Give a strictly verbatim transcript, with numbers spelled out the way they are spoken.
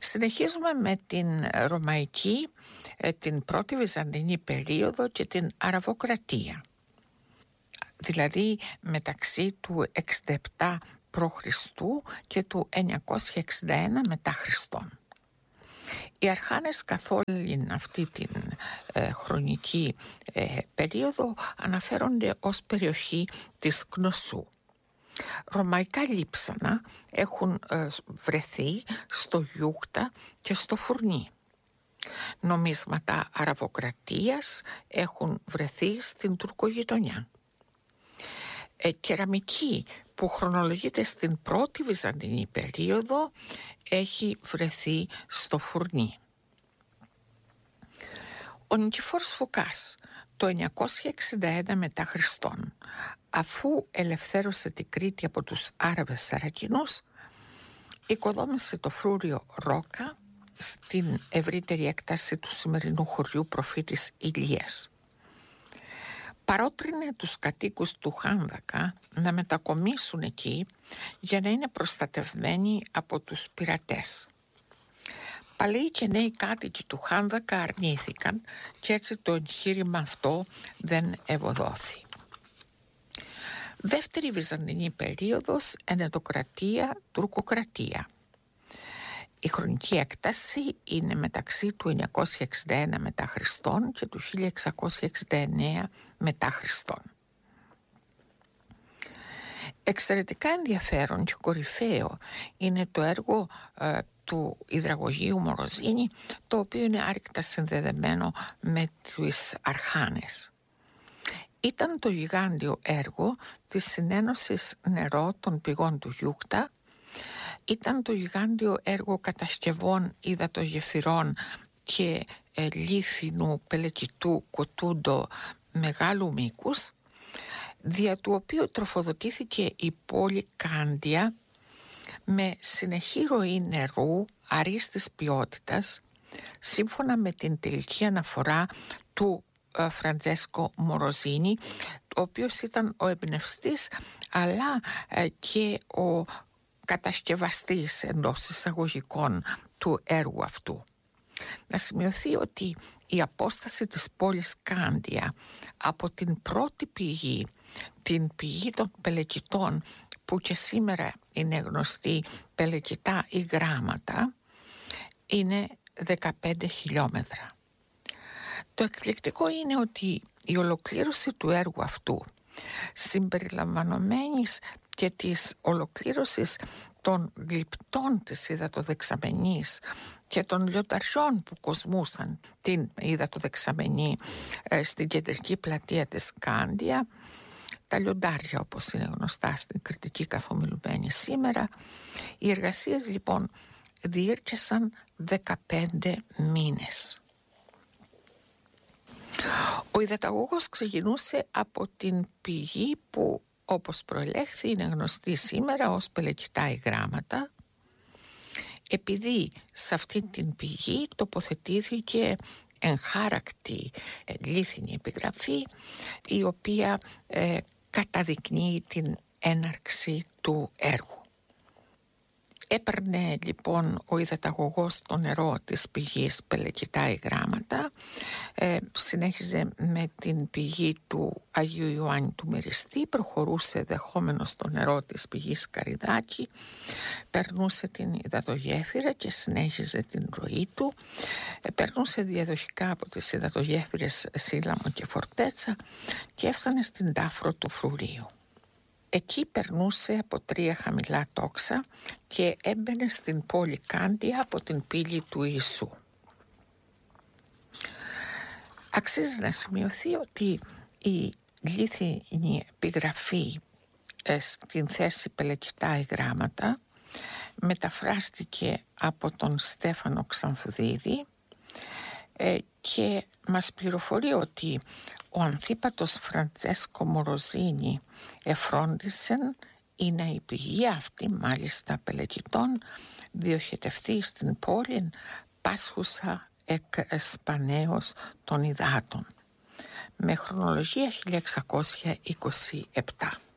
Συνεχίζουμε με την Ρωμαϊκή, την πρώτη Βυζαντινή περίοδο και την Αραβοκρατία. Δηλαδή μεταξύ του εξήντα επτά π.Χ. και του εννιακόσια εξήντα ένα μετά Χριστόν. Οι αρχάνες καθ' όλη αυτή την ε, χρονική ε, περίοδο αναφέρονται ως περιοχή της Κνωσού. Ρωμαϊκά λείψανα έχουν ε, βρεθεί στο Γιούκτα και στο Φουρνί. Νομίσματα Αραβοκρατίας έχουν βρεθεί στην τουρκογειτονιά. Ε, κεραμική που χρονολογείται στην πρώτη Βυζαντινή περίοδο έχει βρεθεί στο Φουρνί. Ο Νικηφόρος Φωκάς το εννιακόσια εξήντα ένα μετά Χριστόν, αφού ελευθέρωσε την Κρήτη από τους Άραβες Σαρακινούς, οικοδόμησε το φρούριο Ρόκα στην ευρύτερη έκταση του σημερινού χωριού Προφήτης Ηλίας. Παρότρινε τους κατοίκους του Χάνδακα να μετακομίσουν εκεί για να είναι προστατευμένοι από τους πειρατές. Παλαιοί και νέοι κάτοικοι του Χάνδακα αρνήθηκαν και έτσι το εγχείρημα αυτό δεν ευωδόθη. Δεύτερη Βυζαντινή περίοδος, Ενετοκρατία, Τουρκοκρατία. Η χρονική έκταση είναι μεταξύ του εννιακόσια εξήντα ένα μετά Χριστόν και του χίλια εξακόσια εξήντα εννέα μετά Χριστόν. Εξαιρετικά ενδιαφέρον και κορυφαίο είναι το έργο ε, του υδραγωγείου Μοροζίνη, το οποίο είναι άρρηκτα συνδεδεμένο με τις αρχάνες. Ήταν το γιγάντιο έργο της συνένωσης νερό των πηγών του Γιούκτα. Ήταν το γιγάντιο έργο κατασκευών υδατογεφυρών και ε, λίθινου πελεκητού κοτούντο μεγάλου μήκους, δια του οποίου τροφοδοτήθηκε η πόλη Κάντια με συνεχή ροή νερού αρίστης ποιότητας, σύμφωνα με την τελική αναφορά του ε, Φραντζέσκο Μοροζίνη, ο οποίος ήταν ο εμπνευστής αλλά ε, και ο κατασκευαστής εντός εισαγωγικών του έργου αυτού. Να σημειωθεί ότι η απόσταση της πόλης Κάντια από την πρώτη πηγή, την πηγή των πελεκητών, που και σήμερα είναι γνωστή πελεκητά ή γράμματα, είναι δεκαπέντε χιλιόμετρα. Το εκπληκτικό είναι ότι η ολοκλήρωση του έργου αυτού, συμπεριλαμβανομένης και της ολοκλήρωσης των γλυπτών της υδατοδεξαμενής και των λιονταριών που κοσμούσαν την υδατοδεξαμενή ε, στην κεντρική πλατεία της Κάντια, τα λιοντάρια όπως είναι γνωστά στην κριτική καθομιλουμένη σήμερα, οι εργασίες λοιπόν διήρκεσαν δεκαπέντε μήνες. Ο υδαταγωγός ξεκινούσε από την πηγή που, όπως προελέχθη, είναι γνωστή σήμερα ως πελεκητά ή γράμματα, επειδή σε αυτή την πηγή τοποθετήθηκε εγχάρακτη ε, λίθινη επιγραφή, η οποία ε, καταδεικνύει την έναρξη του έργου. Έπαιρνε λοιπόν ο υδαταγωγός το νερό της πηγής πελεκητά ή γράμματα, ε, συνέχιζε με την πηγή του Αγίου Ιωάννη του Μυριστή, προχωρούσε δεχόμενος το νερό της πηγής Καριδάκη, περνούσε την υδατογέφυρα και συνέχιζε την ροή του, ε, περνούσε διαδοχικά από τις υδατογέφυρες Σύλλαμο και Φορτέτσα και έφτανε στην τάφρο του φρουρίου. Εκεί περνούσε από τρία χαμηλά τόξα και έμπαινε στην πόλη Κάντια από την πύλη του Ιησού. Αξίζει να σημειωθεί ότι η λίθινη επιγραφή ε, στην θέση πελεκητά ή γράμματα μεταφράστηκε από τον Στέφανο Ξανθουδίδη ε, και μας πληροφορεί ότι ο Ανθίπατος Φραντζέσκο Μοροζίνη εφρόντισε είναι η πηγή αυτή μάλιστα πελεκητών διοχετευτεί στην πόλη πάσχουσα εκ εσπανέως των υδάτων, με χρονολογία χίλια εξακόσια είκοσι επτά.